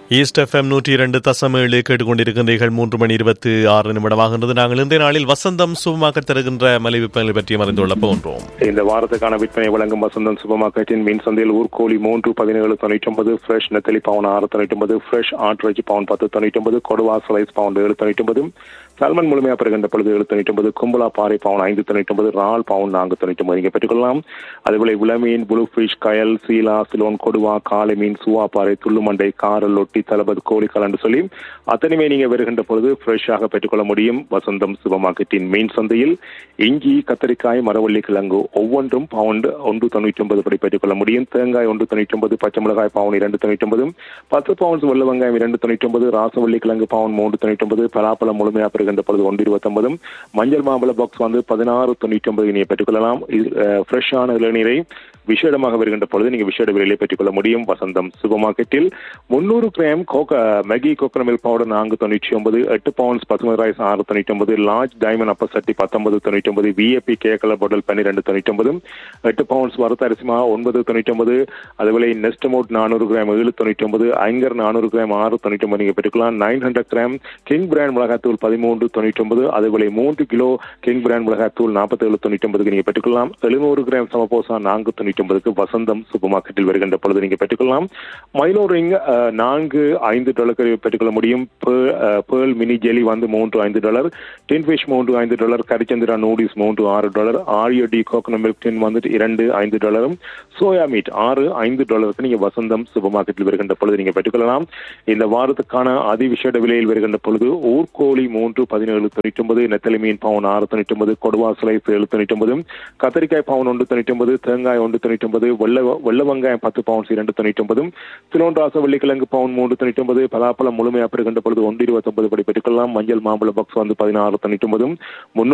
East FM 102.7 கேட்டுக்கொண்டிருக்கின்றீர்கள். 3:26 நாங்கள் இன்றைய நாளில் வசந்தம் சூப்பர் மார்க்கெட் தருகின்ற மலை விற்பனை பற்றி மறைந்துள்ள போன்றோம். இந்த வாரத்துக்கான விற்பனை வழங்கும் வசந்தம் சூப்பர் மார்க்கெட்டின் மீன் சந்தையில் ஊர்கோழி 3.1799, ஃப்ரெஷ் நெத்தலி பவுன் 6.99, ஃப்ரெஷ் ஆட்டிறைச்சி பவுன் 10.99, கொடுவா ஸ்லைஸ் பவுன் 7.99, சல்மன் முழுமையாக பெறுகின்ற பொழுது 7.99, கும்பலா பாறை பவுன் 5.99, ரால் பவுன் 4.99 நீங்கள் பெற்றுக்கொள்ளலாம். அதுபோல விளமீன், புளூ ஃபிஷ், கயல், சீலா, சிலோன், கொடுவா, காளை மீன், சுவா பாறை, துள்ளுமண்டை, காரல், ஒட்டி, தலபது, கோழிக்கால் என்று சொல்லி அத்தனையுமே நீங்கள் வருகின்ற பொழுது ஃப்ரெஷ்ஷாக பெற்றுக்கொள்ள முடியும். வசந்தம் சூப்பர் மார்க்கெட்டின் மீன் சந்தையில் இஞ்சி, கத்தரிக்காய், மரவள்ளி கிழங்கு ஒவ்வொன்றும் பவுண்ட் 1.99 படி பெற்றுக்கொள்ள முடியும். தேங்காய் 1.99, பச்சை மிளகாய் பவுன் 2.99, 10 பவுன்ஸ் வெள்ளை வெங்காயம் 2.99, ராசவள்ளி கிழங்கு பவுன் 3.99, பலாப்பழம் முழுமையாக பெறுகின்ற பொழுது 1.29, மஞ்சள் மாம்பழ பாக்ஸ் 16.99 நீங்கள் பெற்றுக்கொள்ளலாம். ஃப்ரெஷ்ஷான இளநீரை விசேடமாக வருகின்ற பொழுது நீங்கள் விசேட விலையை பெற்றுக்கொள்ள முடியும். வசந்தம் சூப்பர் மார்க்கெட்டில் 300 gram Maggi coconut milk powder 4.99, 8 bounce பசுமை ரைஸ் 6.99, லார்ஜ் டைமண்ட் அப்ப சட்டி 19.99, VAP K colour bottle 12.99, 8 bounce வறுத்த அரிசி மாவு 9.99, அதுபோல நெஸ்ட் மோட் 400 கிராம் 7.99, ஐங்கர் 400 கிராம் 6.99 நீங்கள் பெற்றுக்கலாம். 900 கிராம் கிங் பிராண்ட் மிளகாத்தூள் 13.99, அதுபோல 3 கிலோ கிங் பிராண்ட் மிளகாத்தூள் 47.99 நீங்கள் பெற்றுக்கொள்ளலாம். 700 கிராம் சமபோசா 4.99 வசந்தம் சூப்பர் மார்க்கெட்டில் வருகின்ற பொழுது நீங்கள் பெற்றுக்கொள்ளலாம். மைலோ ரிங் $4-5 பெற்றுக்கொள்ள முடியும். பேர்ல் மினி ஜெலி $3-5, டின் fish $3-5, கரிச்சந்திரா noodles $3-6, ஆரியோ D coconut milk டின் $2-5, சோயா மீட் $6-5 நீங்கள் வசந்தம் சூப்பர் மார்க்கெட்டில் வருகின்ற பொழுது நீங்கள் பெற்றுக்கொள்ளலாம். இந்த வாரத்துக்கான அதிவிசேட விலையில் வருகின்ற பொழுது ஊர்கோழி 3.1799, நெத்தலி மீன் பவுன் 6.99, கொடுவா ஸ்லைஸ் 7.99, கத்தரிக்காய் பவுன் 1.99, தேங்காய் 1.99, வெள்ளை வெங்காயம் 10 பவுன்ஸ் 2.99, சிலோன் ராசவள்ளி கிழங்கு பவுன் 3.99, பலாப்பழம் முழுமையாக பெறுகின்ற பொழுது 1.29 படி பெற்றுக்கொள்ளலாம். மஞ்சள் மாம்பழ பாக்ஸ் 16.99,